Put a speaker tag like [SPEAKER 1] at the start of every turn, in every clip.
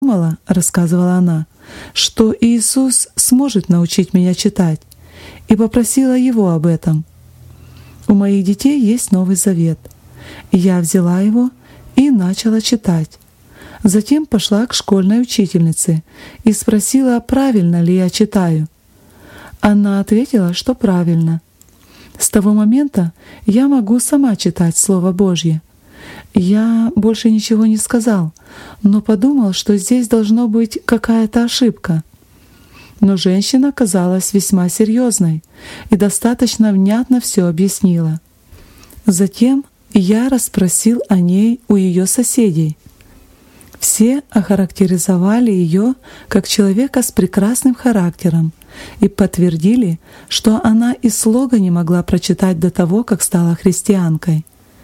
[SPEAKER 1] думала, — рассказывала она, — что Иисус сможет научить меня читать, и попросила Его об этом. У моих детей есть Новый Завет. Я взяла его и начала читать. Затем пошла к школьной учительнице и спросила, правильно ли я читаю. Она ответила, что правильно. С того момента я могу сама читать Слово Божье. Я больше ничего не сказал, но подумал, что здесь должно быть какая-то ошибка. Но женщина казалась весьма серьезной и достаточно внятно все объяснила. Затем я расспросил о ней у ее соседей. Все охарактеризовали ее как человека с прекрасным характером и подтвердили, что она и слога не могла прочитать до того, как стала христианкой.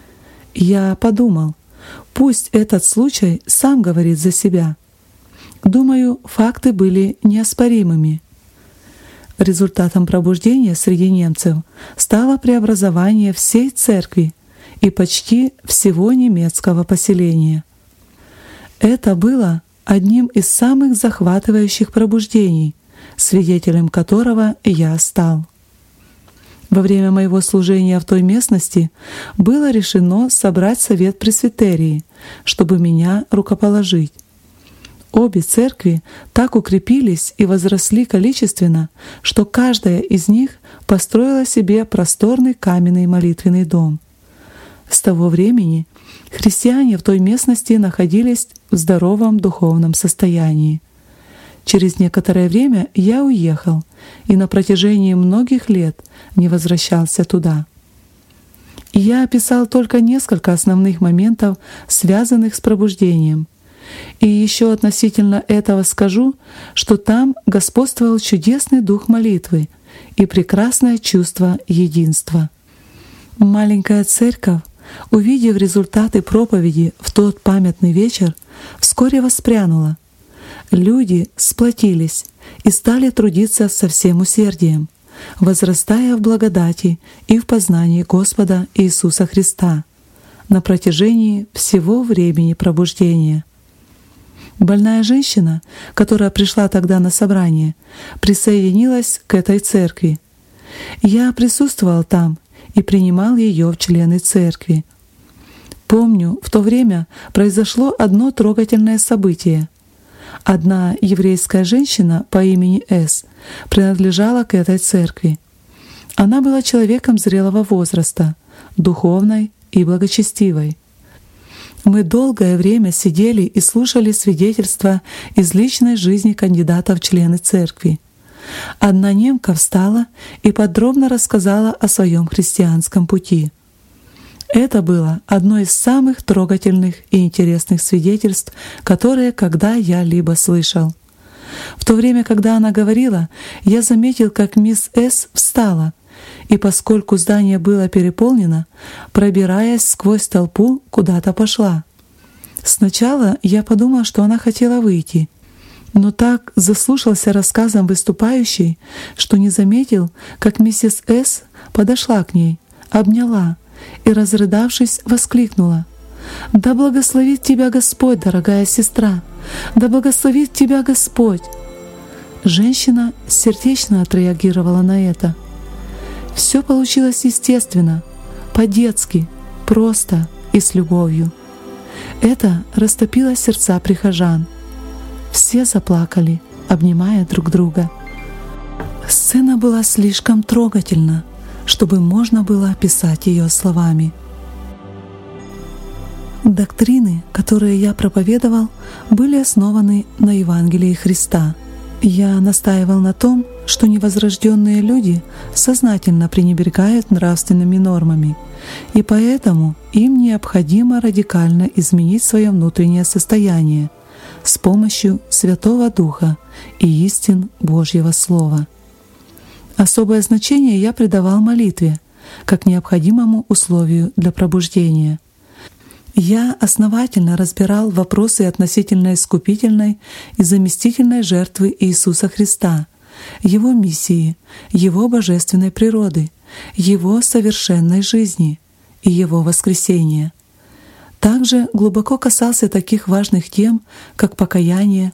[SPEAKER 1] Я подумал, пусть этот случай сам говорит за себя. Думаю, факты были неоспоримыми. Результатом пробуждения среди немцев стало преобразование всей церкви и почти всего немецкого поселения. Это было одним из самых захватывающих пробуждений, свидетелем которого я стал. Во время моего служения в той местности было решено собрать совет пресвитерии, чтобы меня рукоположить. Обе церкви так укрепились и возросли количественно, что каждая из них построила себе просторный каменный молитвенный дом. С того времени христиане в той местности находились в здоровом духовном состоянии. Через некоторое время я уехал и на протяжении многих лет не возвращался туда. Я описал только несколько основных моментов, связанных с пробуждением. И еще относительно этого скажу, что там господствовал чудесный дух молитвы и прекрасное чувство единства. Маленькая церковь, увидев результаты проповеди в тот памятный вечер, вскоре воспрянула. Люди сплотились и стали трудиться со всем усердием, возрастая в благодати и в познании Господа Иисуса Христа на протяжении всего времени пробуждения. Больная женщина, которая пришла тогда на собрание, присоединилась к этой церкви. Я присутствовал там и принимал ее в члены церкви. Помню, в то время произошло одно трогательное событие. Одна еврейская женщина по имени С. принадлежала к этой церкви. Она была человеком зрелого возраста, духовной и благочестивой. Мы долгое время сидели и слушали свидетельства из личной жизни кандидата в члены церкви. Одна немка встала и подробно рассказала о своем христианском пути. Это было одно из самых трогательных и интересных свидетельств, которые когда-либо слышал. В то время, когда она говорила, я заметил, как мисс С. встала, и поскольку здание было переполнено, пробираясь сквозь толпу, куда-то пошла. Сначала я подумал, что она хотела выйти, но так заслушался рассказом выступающей, что не заметил, как миссис С. подошла к ней, обняла и, разрыдавшись, воскликнула: «Да благословит тебя Господь, дорогая сестра! Да благословит тебя Господь!» Женщина сердечно отреагировала на это. Все получилось естественно, по-детски, просто и с любовью. Это растопило сердца прихожан. Все заплакали, обнимая друг друга. Сцена была слишком трогательна, чтобы можно было описать ее словами. Доктрины, которые я проповедовал, были основаны на Евангелии Христа. Я настаивал на том, что невозрожденные люди сознательно пренебрегают нравственными нормами, и поэтому им необходимо радикально изменить свое внутреннее состояние с помощью Святого Духа и истин Божьего Слова. Особое значение я придавал молитве как необходимому условию для пробуждения. Я основательно разбирал вопросы относительно искупительной и заместительной жертвы Иисуса Христа, Его миссии, Его божественной природы, Его совершенной жизни и Его воскресения. Также глубоко касался таких важных тем, как покаяние,